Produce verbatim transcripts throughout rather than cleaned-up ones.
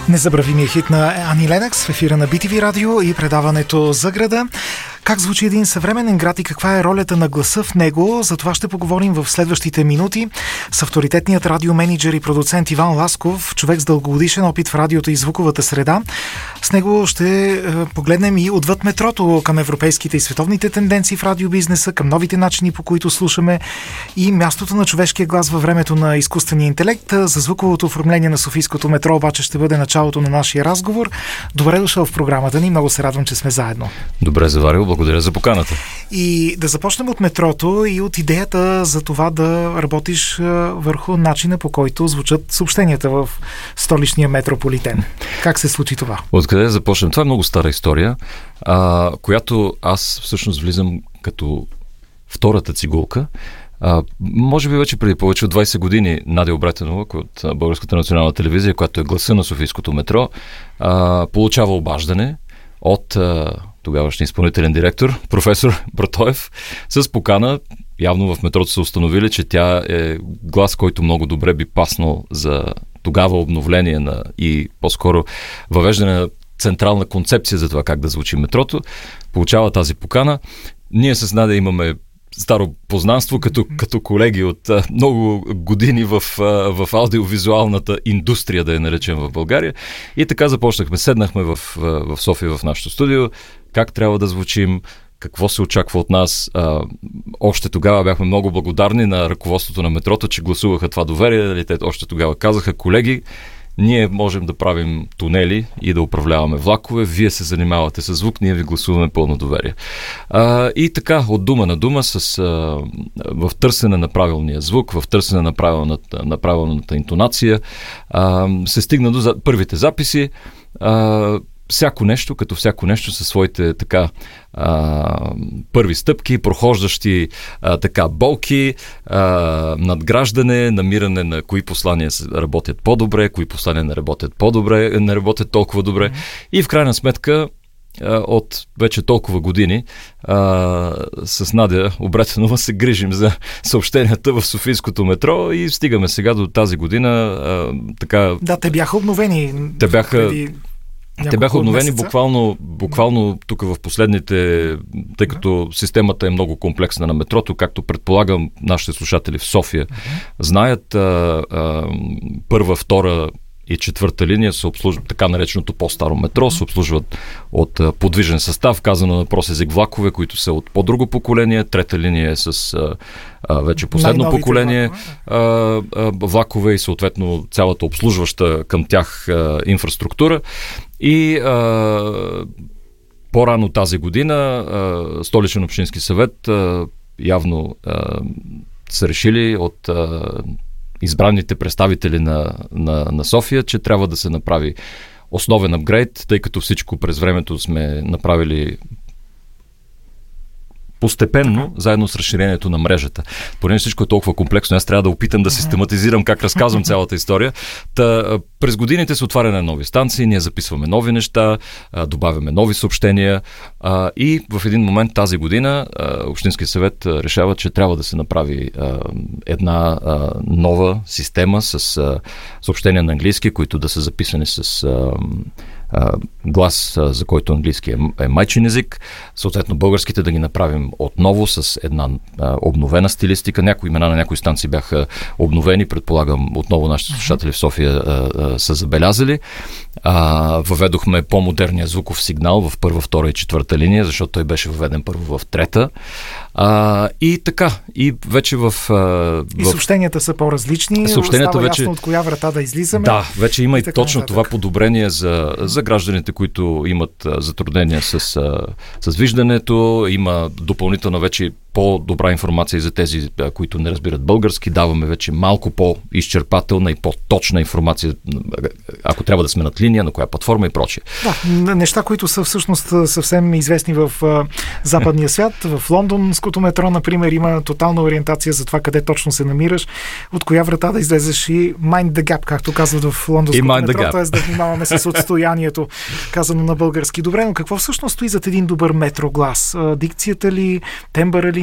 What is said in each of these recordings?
Незабравимия хит на Ани Ленокс в ефира на би ти ви радио и предаването за града. Как звучи един съвременен град и каква е ролята на гласа в него, за това ще поговорим в следващите минути с авторитетният радиоменеджер и продуцент Иван Ласков, човек с дългогодишен опит в радиото и звуковата среда. С него ще погледнем и отвъд метрото към европейските и световните тенденции в радиобизнеса, към новите начини, по които слушаме и мястото на човешкия глас във времето на изкуствения интелект. За звуковото оформление на Софийското метро обаче ще бъде началото на нашия разговор. Добре дошъл в програмата ни, много се радвам, че сме заедно. Добре заварил, благодаря за поканата. И да започнем от метрото и от идеята за това да работиш върху начина, по който звучат съобщенията в столичния метрополитен. Как се случи това? Откъде да започнем? Това е много стара история, а, която аз всъщност влизам като втората цигулка. А, може би вече преди повече от двайсет години Надя Обретенова от Българската национална телевизия, която е гласа на Софийското метро, а, получава обаждане от а, тогавашния изпълнителен директор, професор Братоев, с покана. Явно в метрото са установили, че тя е глас, който много добре би паснал за тогава обновление на и по-скоро въвеждане на централна концепция за това как да звучи метрото. Получава тази покана. Ние с Надя имаме старо познанство, като, като колеги от а, много години в, а, в аудиовизуалната индустрия, да я наречем в България. И така започнахме. Седнахме в, в София в нашото студио. Как трябва да звучим, какво се очаква от нас. А, още тогава бяхме много благодарни на ръководството на метрото, че гласуваха това доверие. Те още тогава казаха: колеги, ние можем да правим тунели и да управляваме влакове, вие се занимавате с звук, ние ви гласуваме пълно доверие. А, и така, от дума на дума, с, а, в търсене на правилния звук, в търсене на правилната, на правилната интонация, а, се стигна до за, първите записи. А, всяко нещо, като всяко нещо със своите така а, първи стъпки, прохождащи а, така болки, а, надграждане, намиране на кои послания работят по-добре, кои послания не работят по-добре, не работят толкова добре. Mm-hmm. И в крайна сметка от вече толкова години а, с Надя Обретенова се грижим за съобщенията в Софийското метро и стигаме сега до тази година. А, така... Да, те бяха обновени. Те бяха... Преди... Те бяха обновени буквално, буквално тук в последните, тъй като системата е много комплексна на метрото, както предполагам нашите слушатели в София знаят, а, а, първа, втора и четвърта линия се обслужват, така нареченото по-старо метро, се обслужват от а, подвижен състав, казано на прост език влакове, които са от по-друго поколение, трета линия е с а, а, вече последно поколение а, а, влакове и съответно цялата обслужваща към тях а, инфраструктура. И а, по-рано тази година а, Столичен общински съвет а, явно а, са решили от а, избраните представители на, на, на София, че трябва да се направи основен апгрейд, тъй като всичко през времето сме направили постепенно, заедно с разширението на мрежата. Понеже всичко е толкова комплексно, аз трябва да опитам да систематизирам как разказвам цялата история. Та, през годините се отваряне на нови станции, ние записваме нови неща, добавяме нови съобщения и в един момент тази година Общинския съвет решава, че трябва да се направи една нова система с съобщения на английски, които да са записани с глас, за който английски е, е майчин език. Съответно, българските да ги направим отново с една а, обновена стилистика. Някои имена на някои станции бяха обновени. Предполагам, отново нашите слушатели в София а, а, са забелязали. А, въведохме по-модерния звуков сигнал в първа, втора и четвърта линия, защото той беше въведен първо в трета. А, и така, и вече в... А, в... И съобщенията са по-различни, съобщенията става вече... ясно от коя врата да излизаме. Да, вече има и, и точно нататък. това подобрение за, за гражданите, които имат а, затруднения с, а, с виждането. Има допълнително вече по-добра информация и за тези, а, които не разбират български. Даваме вече малко по-изчерпателна и по-точна информация, ако трябва да сме над линия, на коя платформа и прочие. Да, неща, които са всъщност съвсем известни в а, западния свят. В Лондонското метро, например, има тотална ориентация за това къде точно се намираш, от коя врата да излезеш и mind the gap, както казват в лондонското метро, т.е. да внимаваме с отстоянието, казано на български. Добре, но какво всъщност стои зад един добър метроглас? Дикцията ли, тембъра ли,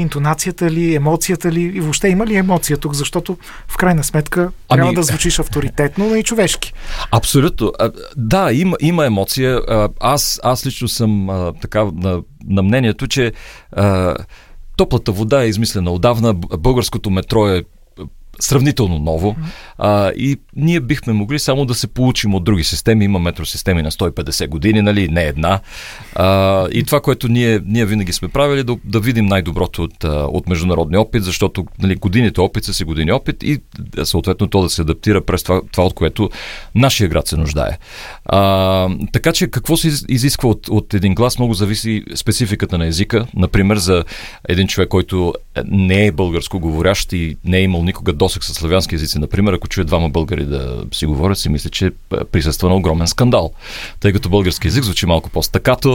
интонацията ли, емоцията ли и въобще има ли емоция тук, защото в крайна сметка трябва ами... да звучиш авторитетно, но и човешки. Абсолютно. Да, има, има емоция. Аз, аз лично съм а, така на, на мнението, че а, топлата вода е измислена отдавна, българското метро е сравнително ново а, и ние бихме могли само да се получим от други системи. Има метросистеми на сто и петдесет години, нали, не една. А, и това, което ние, ние винаги сме правили, да, да видим най-доброто от, от международния опит, защото, нали, годините опит са си години опит и съответно то да се адаптира през това, това от което нашия град се нуждае. А, така че какво се изисква от, от един глас, много зависи спецификата на езика. Например, за един човек, който не е българско говорящ и не е имал никога досег с славянски езици, например, ако чуе двама българи да си говорят, си мисля, че присъства на огромен скандал. Тъй като български език звучи малко по-стакато.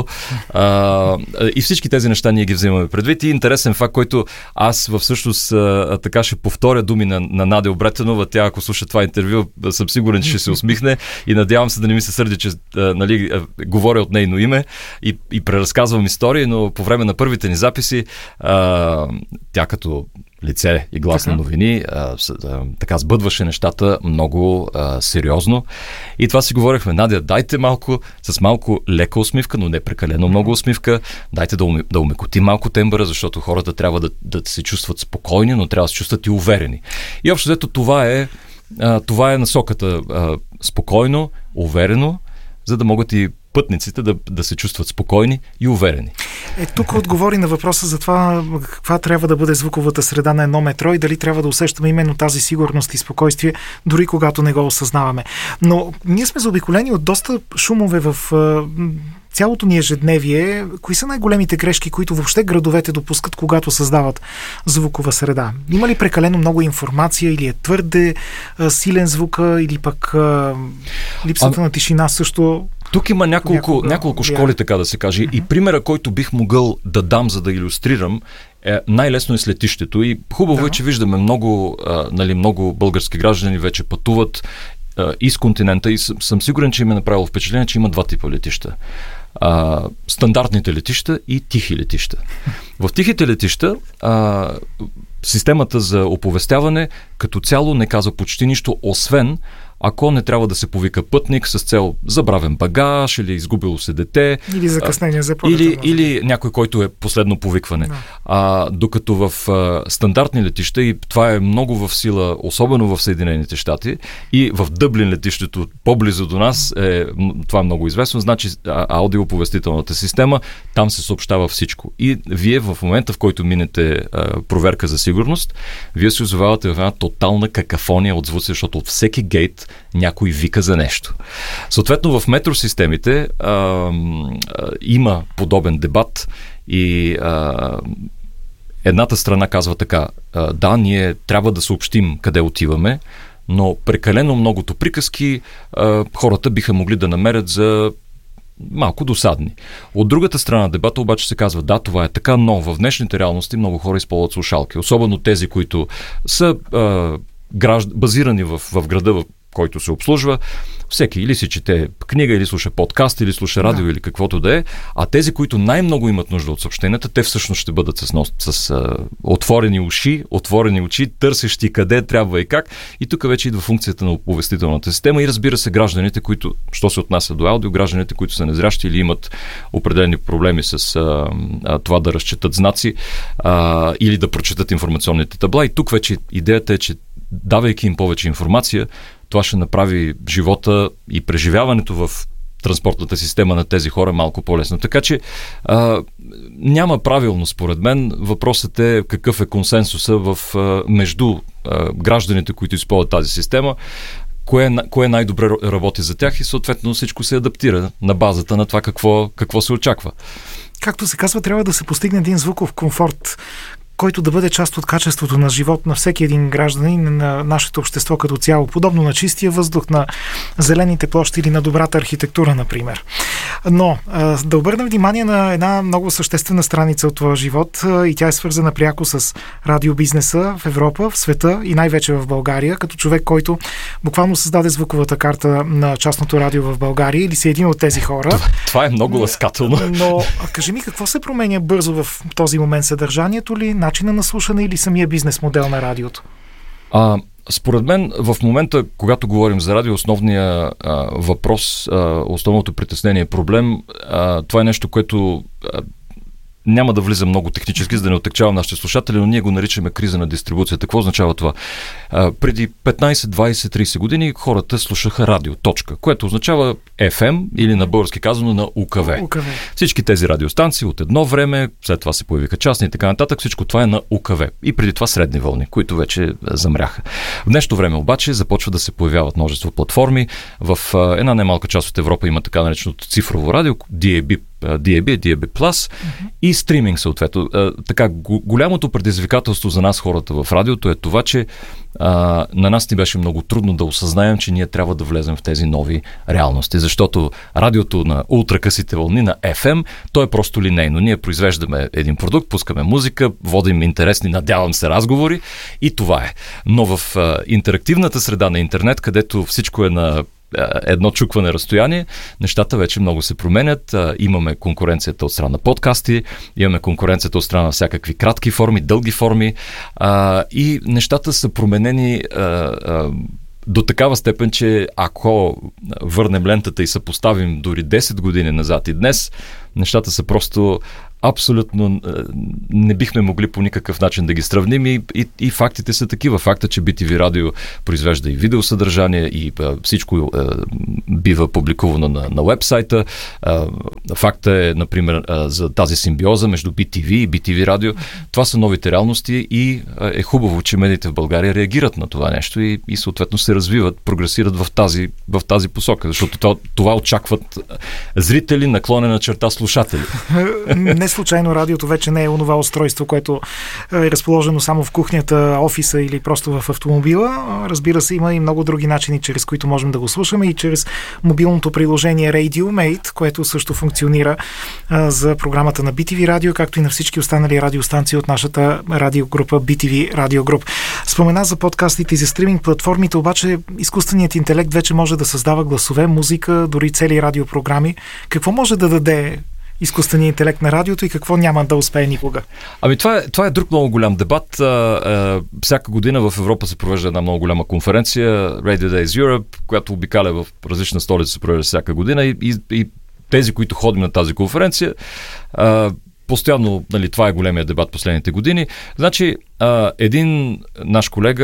А, и всички тези неща ние ги взимаме предвид. И интересен факт, който аз във всъщност а, така ще повторя думи на, на Надя Обретенова. Тя, ако слуша това интервю, съм сигурен, че ще се усмихне и надявам се да не ми се сърди, че а, нали, а, говоря от нейно име и, и преразказвам истории, но по време на първите ни записи а, тя като лице и глас на новини, а, а, така сбъдваше нещата много а, сериозно. И това си говорихме: Надя, дайте малко, с малко лека усмивка, но не прекалено много усмивка, дайте да, уме, да умекоти малко тембъра, защото хората трябва да, да се чувстват спокойни, но трябва да се чувстват и уверени. И общо взето това е, а, това е насоката. А, спокойно, уверено, за да могат и пътниците да, да се чувстват спокойни и уверени. Е, тук отговори на въпроса за това каква трябва да бъде звуковата среда на едно метро и дали трябва да усещаме именно тази сигурност и спокойствие, дори когато не го осъзнаваме. Но ние сме заобиколени от доста шумове в цялото ни ежедневие. Кои са най-големите грешки, които въобще градовете допускат, когато създават звукова среда? Има ли прекалено много информация или е твърде а, силен звука, или пък а, липсата а... на тишина също? Тук има няколко, няколко, няколко школи, така да се каже. Uh-huh. И примера, който бих могъл да дам, за да илюстрирам, е най-лесно е с летището. И хубаво да. е, че виждаме много, а, нали, много български граждани вече пътуват а, из континента и съм, съм сигурен, че им е направило впечатление, че има два типа летища. А, стандартните летища и тихи летища. В тихите летища а, системата за оповестяване като цяло не казва почти нищо, освен ако не трябва да се повика пътник с цел забравен багаж или изгубило се дете. Или закъснение за полета. Или, или някой, който е последно повикване. Да. А, докато в а, стандартни летища, и това е много в сила, особено в Съединените щати, и в Дъблин летището, по-близо до нас, е, това е много известно, значи аудиоповестителната система, там се съобщава всичко. И вие в момента, в който минете а, проверка за сигурност, вие се озовавате в една тотална какафония от звуци, защото от всеки гейт някой вика за нещо. Съответно, в метросистемите а, а, има подобен дебат и а, едната страна казва така: а, да, ние трябва да съобщим къде отиваме, но прекалено многото приказки а, хората биха могли да намерят за малко досадни. От другата страна на дебата обаче се казва: да, това е така, но в днешните реалности много хора използват слушалки. Особено тези, които са а, гражд... базирани в, в града, в който се обслужва. Всеки или си чете книга, или слуша подкаст, или слуша радио, да. или каквото да е. А тези, които най-много имат нужда от съобщенията, те всъщност ще бъдат с, нос, с а, отворени уши, отворени очи, търсещи къде трябва и как. И тук вече идва функцията на оповестителната система и, разбира се, гражданите, които, що се отнася до аудио, гражданите, които са незрящи или имат определени проблеми с а, а, това да разчетат знаци а, или да прочетат информационните табла. И тук вече идеята е, че давайки им повече информация, това ще направи живота и преживяването в транспортната система на тези хора малко по-лесно. Така че а, няма правилно, според мен. Въпросът е какъв е консенсуса в, а, между а, гражданите, които използват тази система, кое, кое най-добре работи за тях и съответно всичко се адаптира на базата на това какво, какво се очаква. Както се казва, трябва да се постигне един звуков комфорт, който да бъде част от качеството на живот на всеки един гражданин, на нашето общество като цяло, подобно на чистия въздух, на зелените площи или на добрата архитектура, например. Но а, да обърнем внимание на една много съществена страница от твоя живот а, и тя е свързана пряко с радиобизнеса в Европа, в света и най-вече в България, като човек, който буквално създаде звуковата карта на частното радио в България, или си един от тези хора. Това, това е много ласкателно. Но кажи ми, какво се променя бързо в този момент? Съдържанието ли, начина на слушане или самия бизнес модел на радиото? А, според мен, в момента, когато говорим за радио, основният а, въпрос, а, основното притеснение, проблем, а, това е нещо, което а, няма да влиза много технически, за да не отекчавам нашите слушатели, но ние го наричаме криза на дистрибуцията. Какво означава това? А, преди петнайсет, двайсет, трийсет години хората слушаха радио, точка, което означава Еф Ем или на български казано на У Ка Ве. У Ка Ве. Всички тези радиостанции от едно време, след това се появиха частни и така нататък, всичко това е на У Ка Ве. И преди това средни вълни, които вече замряха. В днешно време обаче започва да се появяват множество платформи. В а, една немалка част от Европа има така нареченото цифрово радио, Ди Ей Би, Ди Ей Би, Ди Ей Би Плюс uh-huh. и стриминг съответно. А, така, голямото предизвикателство за нас хората в радиото е това, че а, на нас ни беше много трудно да осъзнаем, че ние трябва да влезем в тези нови реалности, защото радиото на ултракъсите вълни на Еф Ем, то е просто линейно. Ние произвеждаме един продукт, пускаме музика, водим интересни, надявам се, разговори и това е. Но в а, интерактивната среда на интернет, където всичко е на едно чукване разстояние, нещата вече много се променят. Имаме конкуренцията от страна на подкасти, имаме конкуренцията от страна на всякакви кратки форми, дълги форми и нещата са променени до такава степен, че ако върнем лентата и съпоставим дори десет години назад и днес, нещата са просто абсолютно не бихме могли по никакъв начин да ги сравним и, и, и фактите са такива. Факта, че Би Ти Ви радио произвежда и видеосъдържание и а, всичко а, бива публикувано на, на уебсайта. А, факта е, например, а, за тази симбиоза между Би Ти Ви и Би Ти Ви радио. Това са новите реалности и а, е хубаво, че медиите в България реагират на това нещо и, и съответно се развиват, прогресират в тази, в тази посока, защото това, това очакват зрители, наклонена черта слушатели. Не случайно радиото вече не е онова устройство, което е разположено само в кухнята, офиса или просто в автомобила. Разбира се, има и много други начини, чрез които можем да го слушаме и чрез мобилното приложение RadioMate, което също функционира а, за програмата на Би Ти Ви радио, както и на всички останали радиостанции от нашата радиогрупа Би Ти Ви Радио Груп. Спомена за подкастите и за стриминг платформите, обаче изкуственият интелект вече може да създава гласове, музика, дори цели радиопрограми. Какво може да даде изкуственият интелект на радиото и какво няма да успее никога? Ами това е, това е друг много голям дебат. А, а, всяка година в Европа се провежда една много голяма конференция, Radio Days Europe, която обикаля в различна столица, се провежда всяка година и, и, и тези, които ходим на тази конференция, а, постоянно, нали, това е големия дебат последните години. Значи, а, един наш колега,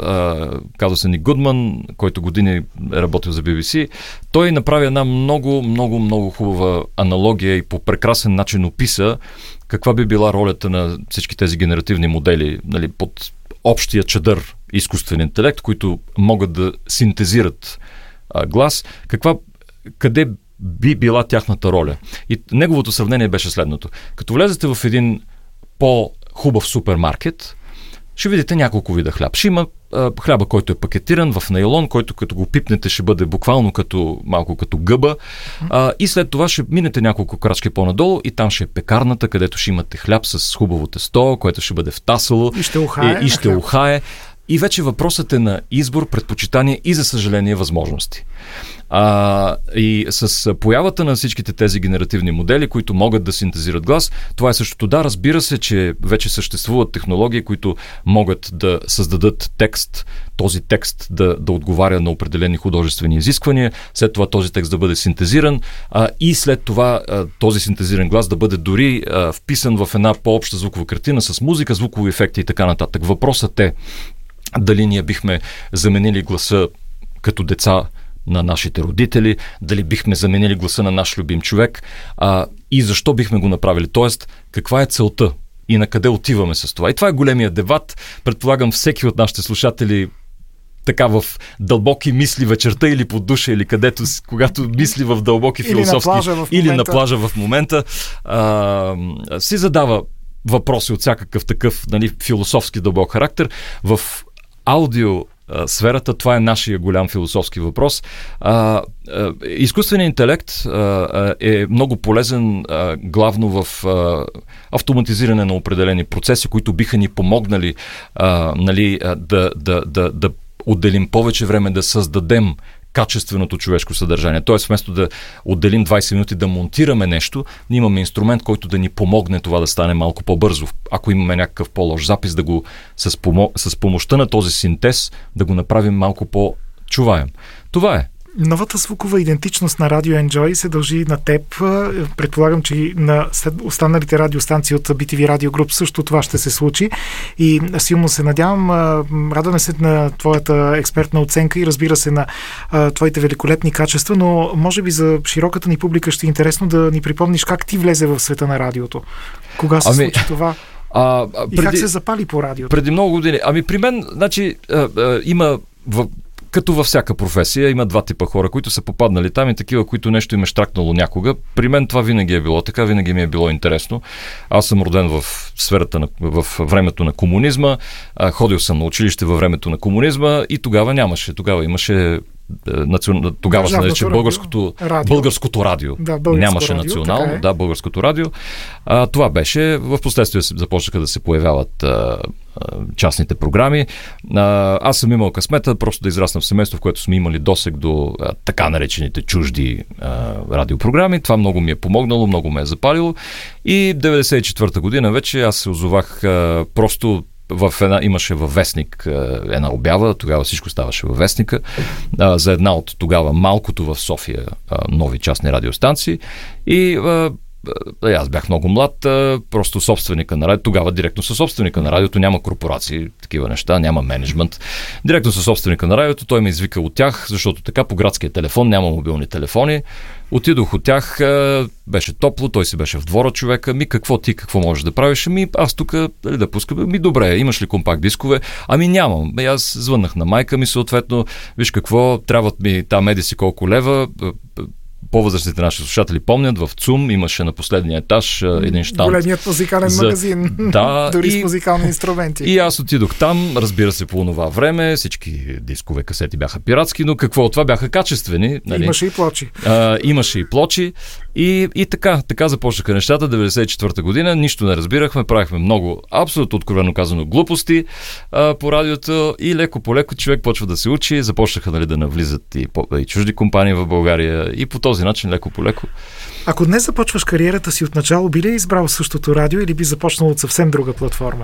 а, казва се Ник Гудман, който години е работил за Би Би Си, той направи една много, много, много хубава аналогия и по прекрасен начин описа каква би била ролята на всички тези генеративни модели, нали, под общия чадър изкуствен интелект, които могат да синтезират а, глас, каква, къде би била тяхната роля. И неговото сравнение беше следното. Като влезете в един по-хубав супермаркет, ще видите няколко вида хляб. Ще има а, хляба, който е пакетиран в нейлон, който като го пипнете ще бъде буквално като, малко като гъба. А, и след това ще минете няколко крачки по-надолу и там ще е пекарната, където ще имате хляб с хубаво тесто, което ще бъде втасало и ще ухае. И, и ще ухае. И вече въпросът е на избор, предпочитание и, за съжаление, възможности. А, и с появата на всичките тези генеративни модели, които могат да синтезират глас, това е същото. Да, разбира се, че вече съществуват технологии, които могат да създадат текст, този текст да, да отговаря на определени художествени изисквания, след това този текст да бъде синтезиран а, и след това а, този синтезиран глас да бъде дори а, вписан в една по-обща звукова картина с музика, звукови ефекти и така нататък. Въпросът е дали ние бихме заменили гласа като деца на нашите родители, дали бихме заменили гласа на наш любим човек а, и защо бихме го направили. Тоест, каква е целта и на къде отиваме с това. И това е големия дебат. Предполагам, всеки от нашите слушатели така в дълбоки мисли вечерта или под душа, или където, когато мисли в дълбоки или философски, на плажа в или на плажа в момента, а, си задава въпроси от всякакъв такъв, нали, философски дълбок характер. В аудио а, сферата, това е нашия голям философски въпрос. А, а, изкуственият интелект а, е много полезен а, главно в а, автоматизиране на определени процеси, които биха ни помогнали а, нали, а, да, да, да, да отделим повече време да създадем качественото човешко съдържание. Тоест, вместо да отделим двайсет минути да монтираме нещо, ние имаме инструмент, който да ни помогне това да стане малко по-бързо. Ако имаме някакъв по-лош запис, да го с, помо... с помощта на този синтез да го направим малко по-чуваем. Това е. Новата звукова идентичност на Radio Enjoy се дължи на теб. Предполагам, че и на останалите радиостанции от би ти ви Radio Group също това ще се случи. И силно се надявам. Радваме се на твоята експертна оценка и разбира се на а, твоите великолепни качества, но може би за широката ни публика ще е интересно да ни припомниш как ти влезе в света на радиото. Кога се ами... случи това? А, а, преди, и как се запали по радиото? Преди много години. Ами при мен, значи, а, а, има... В... Като във всяка професия има два типа хора, които са попаднали там и такива, които нещо им е щракнало някога. При мен това винаги е било така, винаги ми е било интересно. Аз съм роден в сферата на, в времето на комунизма, ходил съм на училище във времето на комунизма и тогава нямаше. Тогава имаше Национ... Тогава се нарича българското радио. Българското радио. Да, нямаше радио, национално. Е. Да, българското радио. А, това беше. В последствие започнаха да се появяват а, а, частните програми. А, аз съм имал късмета просто да израсна в семейство, в което сме имали досег до а, така наречените чужди а, радиопрограми. Това много ми е помогнало, много ме е запалило. И деветдесет и четвърта година вече аз се озовах а, просто в една, имаше във Вестник една обява, тогава всичко ставаше във Вестника, а, за една от тогава малкото в София а, нови частни радиостанции и а, а, аз бях много млад, а, просто собственика на радиото, тогава директно със собственика на радиото, няма корпорации, такива неща, няма менеджмент. Директно със собственика на радиото, той ме извика от тях, защото така по градския телефон няма мобилни телефони. Отидох от тях, беше топло, той си беше в двора човека, ми какво ти, какво можеш да правиш? Ами аз тук дали да пускам, ми добре, имаш ли компакт дискове? Ами нямам. И аз звъннах на майка ми съответно, виж какво, трябват ми там еди си колко лева. По-възрастните наши слушатели помнят, в ЦУМ имаше на последния етаж един щанд. Големият музикален за... магазин, да, дори и... с музикални инструменти. И аз отидох там, разбира се, по това време, всички дискове, касети бяха пиратски, но какво от това бяха качествени. Нали? Имаше и плочи. А, имаше и плочи. И, и така, така започнаха нещата. деветдесет и четвърта година, нищо не разбирахме, правихме много, абсолютно откровено казано, глупости а, по радиото и леко по леко човек почва да се учи, започнаха нали, да навлизат и, и чужди компании в България и по този начин леко по леко. Ако днес започваш кариерата си отначало, би ли избрал същото радио или би започнал от съвсем друга платформа?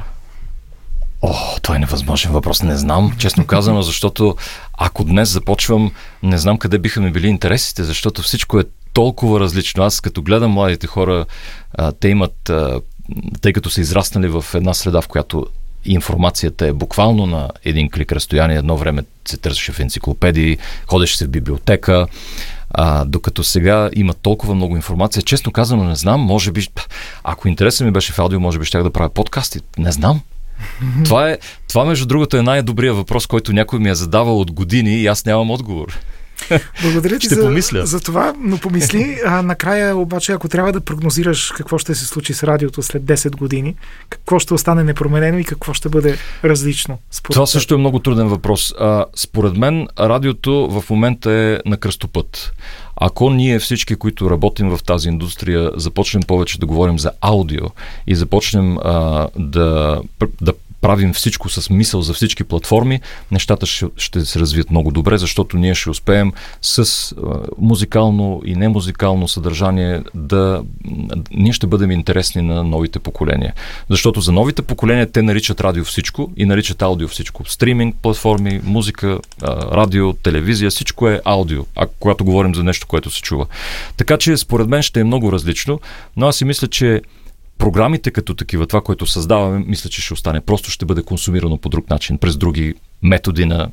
О, това е невъзможен въпрос. Не знам, честно казано, защото ако днес започвам, не знам къде биха ми били интересите, защото всичко е толкова различно. Аз като гледам младите хора, а, те имат, а, тъй като са израснали в една среда, в която информацията е буквално на един клик разстояние. Едно време се търсеше в енциклопедии, ходеше се в библиотека, а, докато сега има толкова много информация. Честно казано, не знам, може би, ако интересът ми беше в аудио, може би щях да правя подкасти. Не знам. Това, е, това между другото е най-добрият въпрос, който някой ми е задавал от години и аз нямам отговор. Благодаря ти ще за, помисля. за това, но помисли. А накрая обаче, ако трябва да прогнозираш какво ще се случи с радиото след десет години, какво ще остане непроменено и какво ще бъде различно? Това също е много труден въпрос. А, според мен радиото в момента е на кръстопът. Ако ние всички, които работим в тази индустрия, започнем повече да говорим за аудио и започнем а, да, да правим всичко с мисъл за всички платформи, нещата ще, ще се развият много добре, защото ние ще успеем с а, музикално и немузикално съдържание да... Ние ще бъдем интересни на новите поколения. Защото за новите поколения те наричат радио всичко и наричат аудио всичко. Стриминг, платформи, музика, а, радио, телевизия, всичко е аудио, а когато говорим за нещо, което се чува. Така че според мен ще е много различно, но аз си мисля, че програмите като такива, това, което създаваме, мисля, че ще остане. Просто ще бъде консумирано по друг начин, през други методи на,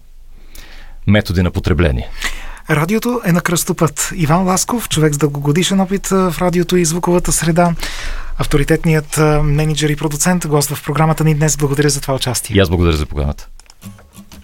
методи на потребление. Радиото е на кръстопът. Иван Ласков, човек с дългогодишен опит в радиото и звуковата среда, авторитетният мениджър и продуцент, гост в програмата ни днес. Благодаря за това участие. И аз благодаря за програмата.